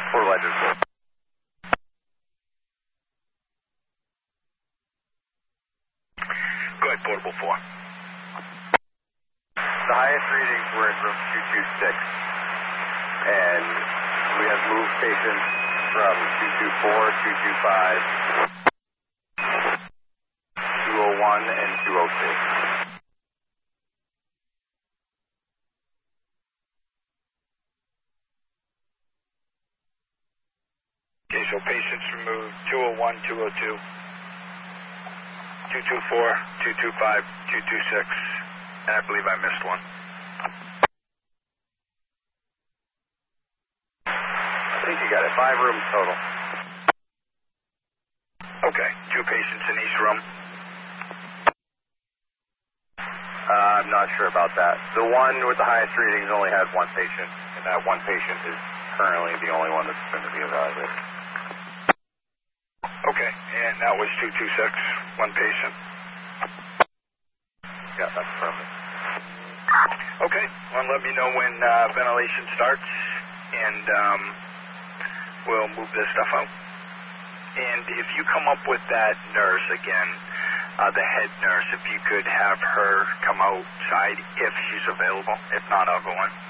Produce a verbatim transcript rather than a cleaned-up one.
Four Ledger. Go ahead, Portable four. The highest readings were in room two two six, and we have moved patients from two two four, two two five, two oh one, and two oh two. Okay, so patients removed two oh one, two oh two, two two four, two two five, two two six, and I believe I missed one. I think you got it. Five rooms total. Okay, two patients in each room. Uh, I'm not sure about that. The one with the highest readings only had one patient, and that one patient is currently the only one that's going to be evaluated. Okay, and that was two two six, one patient. Yeah, that's perfect. Okay, well, let me know when uh, ventilation starts, and um, we'll move this stuff out. And if you come up with that nurse again, uh, the head nurse, if you could have her come outside if she's available. If not, I'll go in.